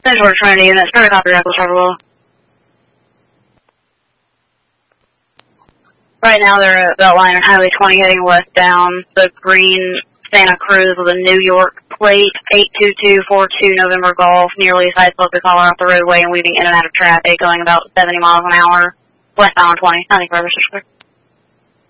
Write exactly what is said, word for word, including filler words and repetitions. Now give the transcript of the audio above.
Central Trinity unit, start a copy, Echo Charlie. Right now they're at Beltline and Highway twenty heading west down the green Santa Cruz with a New York plate, eight two two four two November Golf, nearly a side slope to collar off the roadway and weaving in and out of traffic, going about seventy miles an hour, westbound twenty. Nothing further, six clear.